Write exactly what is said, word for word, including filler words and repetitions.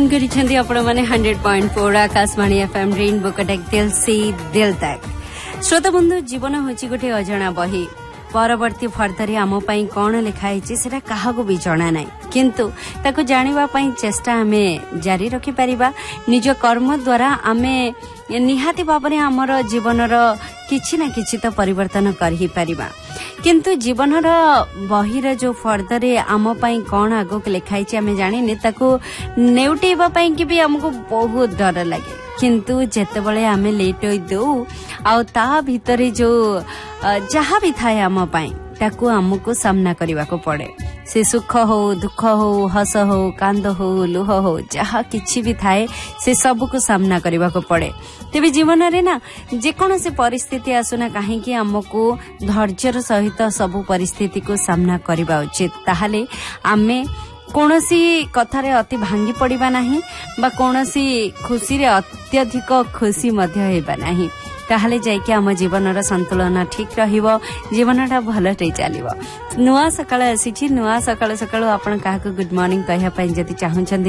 करिसेंती आपण माने hundred point four Akashvani FM rainbow Cuttack दिल से दिल तक। श्रोता बंधु जीवन होची गोटे अजଣା बही परवर्ती फर्दरे आम पाई कौन लिखाई सेटा क्या भी जना ना किंतु ताको जानिबा पाई चेष्टा आमे जारी रखि परिबा। निज कर्म द्वारा आमे निहाती भाबरे हमर जीवनर किछि ना किछि तो परिवर्तन कर ही परिबा। किंतु जीवनर बहिर जो फर्दरे आम पाई कौन आगो लिखाई आमे जानिने ताको नेउटेबा पाई कि भी हमको बहुत डर लगे। किंतु जेतेबेले आमे लेट होई दो आ ता भितरे जो जहा भी थाए आम पाई ताको हमको सामना करने को पड़े। से सुख हो दुख हो हस हो कांद हो लुह हो जहा किछि भी थाए से सब को सामना करने को पड़े। तेबे जीवन रे ना जेकोसी परिस्थिति आसुना कहीं हमको धैर्यर सहित सब परिस्थिति को सामना करने उचित। ताहले आमे कौनसी कथारे अति भांगी पड़िबा नाही बा कौनसी खुशी रे अत्यधिक खुशी मध्य हेबा नाही। ताहले जाइके आम जीवनर संतुलन ठीक रहिबो, जीवनटा भलटे चलिबो। नुआ सकाळ आसीछि नुआ सकाळ सकाळ आपण काहाको गुड मॉर्निंग कहया पई जति चाहुछन